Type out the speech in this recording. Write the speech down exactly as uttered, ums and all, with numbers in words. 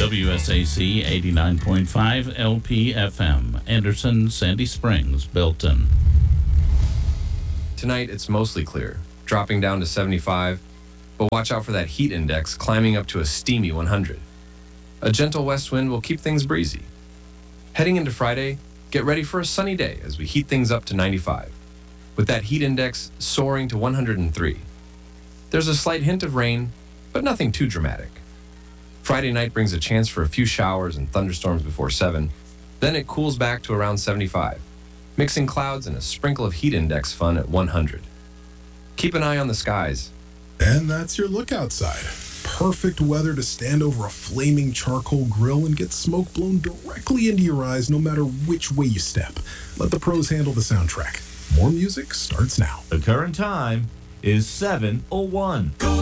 W S A C eighty-nine point five L P F M, Anderson, Sandy Springs, Belton. Tonight, it's mostly clear, dropping down to seventy-five, but watch out for that heat index climbing up to a steamy one hundred. A gentle west wind will keep things breezy. Heading into Friday, get ready for a sunny day as we heat things up to ninety-five, with that heat index soaring to one hundred three. There's a slight hint of rain, but nothing too dramatic. Friday night brings a chance for a few showers and thunderstorms before seven, then it cools back to around seventy-five, mixing clouds and a sprinkle of heat index fun at one hundred. Keep an eye on the skies. And that's your look outside. Perfect weather to stand over a flaming charcoal grill and get smoke blown directly into your eyes no matter which way you step. Let the pros handle the soundtrack. More music starts now. The current time is seven oh one.